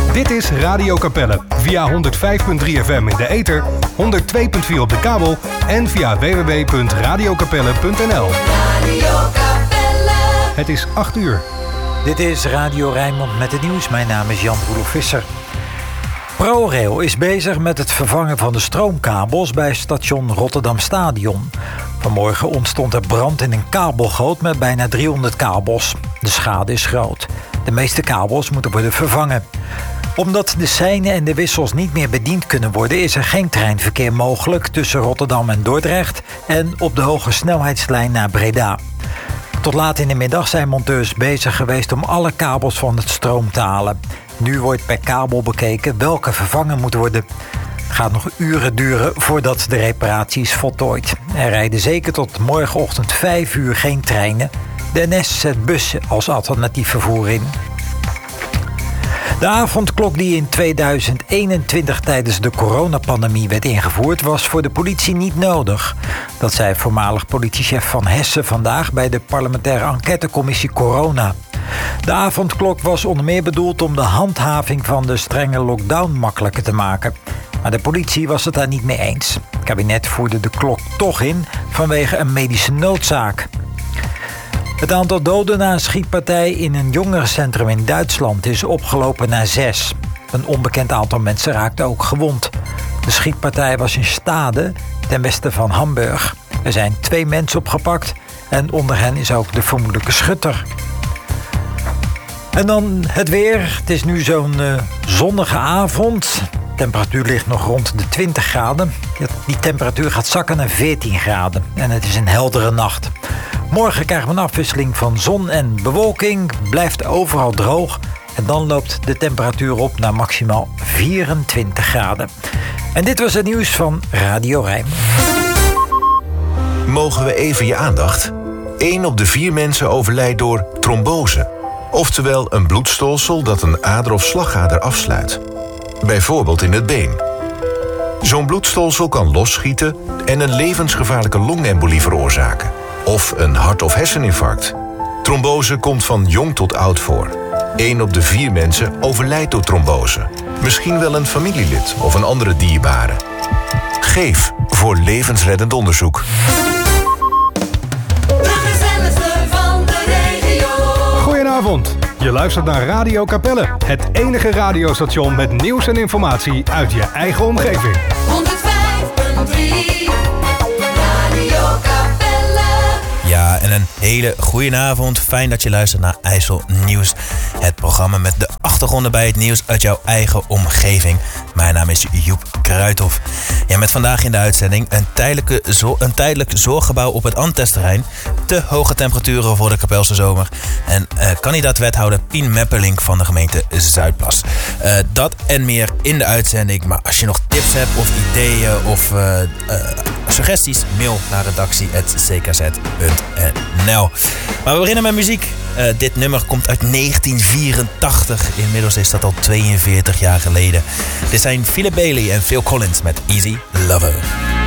Dit is Radio Capelle via 105.3 FM in de ether, 102.4 op de kabel en via www.radiocapelle.nl. Radio Capelle. Het is 8 uur. Dit is Radio Rijnmond met het nieuws. Mijn naam is Jan-Roelof Visser. ProRail is bezig met het vervangen van de stroomkabels bij station Rotterdam Stadion. Vanmorgen ontstond er brand in een kabelgoot met bijna 300 kabels. De schade is groot. De meeste kabels moeten worden vervangen. Omdat de seinen en de wissels niet meer bediend kunnen worden, is er geen treinverkeer mogelijk tussen Rotterdam en Dordrecht en op de hoge snelheidslijn naar Breda. Tot laat in de middag zijn monteurs bezig geweest om alle kabels van het stroom te halen. Nu wordt per kabel bekeken welke vervangen moet worden. Het gaat nog uren duren voordat de reparatie is voltooid. Er rijden zeker tot morgenochtend 5 uur geen treinen. De NS zet bussen als alternatief vervoer in. De avondklok die in 2021 tijdens de coronapandemie werd ingevoerd, was voor de politie niet nodig. Dat zei voormalig politiechef Van Hessen vandaag bij de parlementaire enquêtecommissie Corona. De avondklok was onder meer bedoeld om de handhaving van de strenge lockdown makkelijker te maken. Maar de politie was het daar niet mee eens. Het kabinet voerde de klok toch in vanwege een medische noodzaak. Het aantal doden na een schietpartij in een jongerencentrum in Duitsland is opgelopen naar 6. Een onbekend aantal mensen raakte ook gewond. De schietpartij was in Stade, ten westen van Hamburg. Er zijn 2 mensen opgepakt en onder hen is ook de vermoedelijke schutter. En dan het weer. Het is nu zo'n zonnige avond. De temperatuur ligt nog rond de 20 graden. Die temperatuur gaat zakken naar 14 graden. En het is een heldere nacht. Morgen krijgen we een afwisseling van zon en bewolking. Blijft overal droog. En dan loopt de temperatuur op naar maximaal 24 graden. En dit was het nieuws van Radio Rijnmond. Mogen we even je aandacht? 1 op de 4 mensen overlijdt door trombose. Oftewel een bloedstolsel dat een ader of slagader afsluit. Bijvoorbeeld in het been. Zo'n bloedstolsel kan losschieten en een levensgevaarlijke longembolie veroorzaken. Of een hart- of herseninfarct. Trombose komt van jong tot oud voor. 1 op de 4 mensen overlijdt door trombose. Misschien wel een familielid of een andere dierbare. Geef voor levensreddend onderzoek. De gezelligste van de regio. Goedenavond. Je luistert naar Radio Capelle. Het enige radiostation met nieuws en informatie uit je eigen omgeving. 105.3 Radio Capelle. Ja, en een hele goede avond. Fijn dat je luistert naar IJssel Nieuws. Het programma met de achtergronden bij het nieuws uit jouw eigen omgeving. Mijn naam is Joep Kruithof. Ja, met vandaag in de uitzending een tijdelijk zorggebouw op het Antes-terrein. Te hoge temperaturen voor de Kapelse zomer. En kandidaat-wethouder Pien Mepperling van de gemeente Zuidplas. Dat en meer in de uitzending. Maar als je nog tips hebt of ideeën of suggesties, mail naar redactie@ckz.nl. Maar we beginnen met muziek. Dit nummer komt uit 1984. Inmiddels is dat al 42 jaar geleden. Dit zijn Philip Bailey en Phil Collins met Easy Lover.